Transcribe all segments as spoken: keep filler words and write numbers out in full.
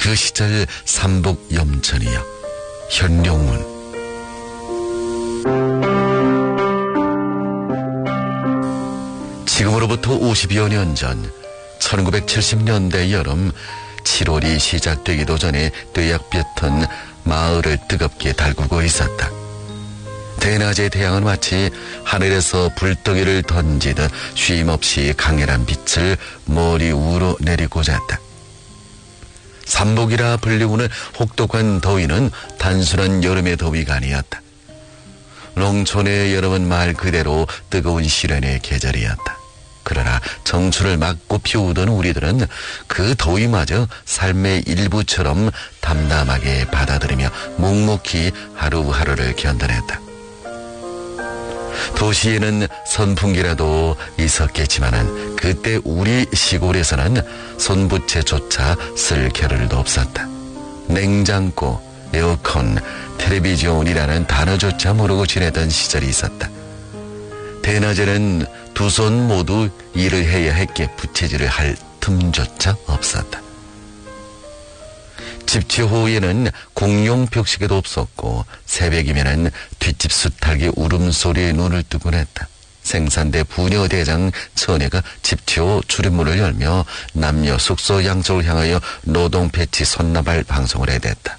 그 시절 삼복 염천이여 현룡문. 지금으로부터 오십여 년 전 천구백칠십 년대 여름 칠월이 시작되기도 전에 뙤약볕은 마을을 뜨겁게 달구고 있었다. 대낮의 태양은 마치 하늘에서 불덩이를 던지듯 쉼없이 강렬한 빛을 머리 위로 내리고자 했다. 삼복이라 불리우는 혹독한 더위는 단순한 여름의 더위가 아니었다. 농촌의 여름은 말 그대로 뜨거운 시련의 계절이었다. 그러나 정춘을 맞고 피우던 우리들은 그 더위마저 삶의 일부처럼 담담하게 받아들이며 묵묵히 하루하루를 견뎌냈다. 도시에는 선풍기라도 있었겠지만은 그때 우리 시골에서는 손부채조차 쓸 겨를도 없었다. 냉장고, 에어컨, 텔레비전이라는 단어조차 모르고 지내던 시절이 있었다. 대낮에는 두 손 모두 일을 해야 했기에 부채질을 할 틈조차 없었다. 집치호에는 공용 벽시계도 없었고 새벽이면은 뒷집 수탉의 울음소리에 눈을 뜨곤 했다. 생산대 부녀대장 처녀가 집치호 출입문을 열며 남녀 숙소 양쪽을 향하여 노동 배치 손나발 방송을 해댔다.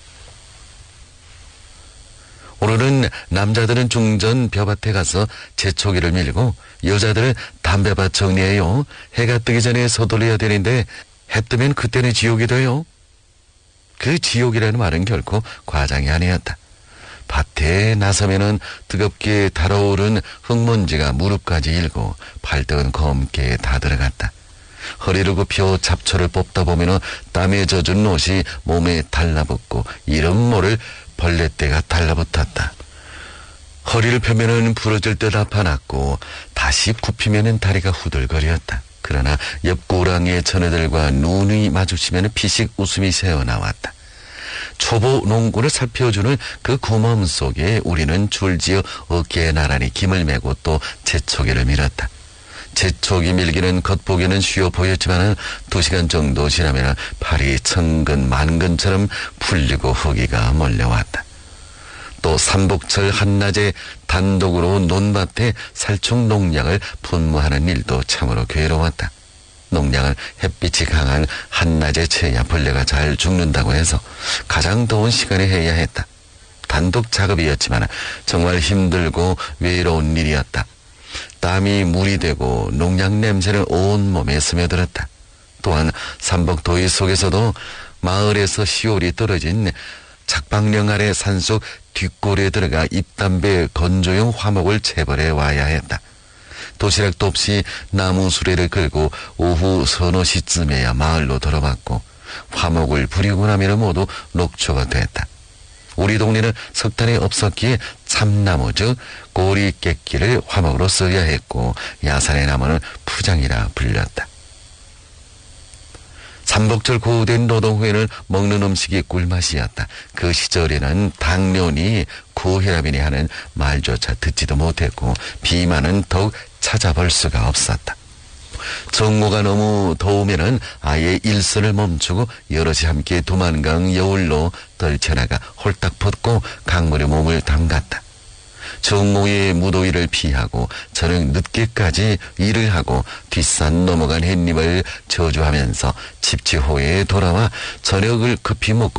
오늘은 남자들은 중전 벼밭에 가서 제초기를 밀고 여자들은 담배밭 정리해요. 해가 뜨기 전에 서둘러야 되는데 해 뜨면 그때는 지옥이 돼요. 그 지옥이라는 말은 결코 과장이 아니었다. 밭에 나서면은 뜨겁게 달아오른 흙먼지가 무릎까지 일고 발등은 검게 다 들어갔다. 허리를 굽혀 잡초를 뽑다 보면은 땀에 젖은 옷이 몸에 달라붙고 이름 모를 벌레떼가 달라붙었다. 허리를 펴면은 부러질 듯 아파났고 다시 굽히면은 다리가 후들거렸다. 그러나 옆 고랑의 처녀들과 눈이 마주치면 피식 웃음이 새어나왔다. 초보 농구를 살펴주는 그 고마움 속에 우리는 줄지어 어깨에 나란히 김을 메고 또 제초기를 밀었다. 제초기 밀기는 겉보기는 쉬워 보였지만 두 시간 정도 지나면 팔이 천근 만근처럼 풀리고 허기가 몰려왔다. 또 삼복철 한낮에 단독으로 논밭에 살충 농약을 분무하는 일도 참으로 괴로웠다. 농약을 햇빛이 강한 한낮에 채야 벌레가 잘 죽는다고 해서 가장 더운 시간에 해야 했다. 단독 작업이었지만 정말 힘들고 외로운 일이었다. 땀이 물이 되고 농약 냄새는 온몸에 스며들었다. 또한 삼복더위 속에서도 마을에서 시올이 떨어진 작방령 아래 산속 뒷골에 들어가 잎담배 건조용 화목을 채벌해 와야 했다. 도시락도 없이 나무 수레를 끌고 오후 서너 시쯤에야 마을로 돌아왔고 화목을 부리고 나면 모두 녹초가 됐다. 우리 동네는 석탄이 없었기에 참나무 즉 고리깨끼를 화목으로 써야 했고 야산의 나무는 푸장이라 불렸다. 삼복절 고된 노동 후에는 먹는 음식이 꿀맛이었다. 그 시절에는 당뇨니 고혈압이니 하는 말조차 듣지도 못했고 비만은 더욱 찾아볼 수가 없었다. 정오가 너무 더우면은 아예 일선을 멈추고 여럿이 함께 두만강 여울로 떨쳐나가 홀딱 벗고 강물에 몸을 담갔다. 정오의 무더위를 피하고 저녁 늦게까지 일을 하고 뒷산 넘어간 햇님을 저주하면서 집치호에 돌아와 저녁을 급히 먹고